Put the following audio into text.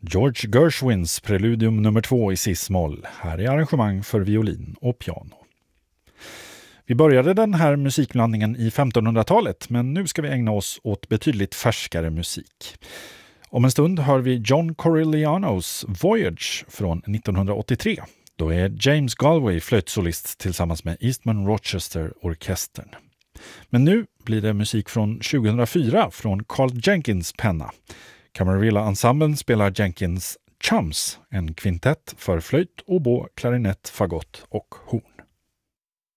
George Gershwins preludium nummer 2 i cis-moll. Här är arrangemang för violin och piano. Vi började den här musikblandningen i 1500-talet, men nu ska vi ägna oss åt betydligt färskare musik. Om en stund hör vi John Coriglianos Voyage från 1983. Då är James Galway flöjtsolist tillsammans med Eastman Rochester-orkestern. Men nu blir det musik från 2004 från Carl Jenkins penna. Camarilla-ensemblen spelar Jenkins Chums, en kvintett för flöjt, oboe, klarinett, fagott och horn.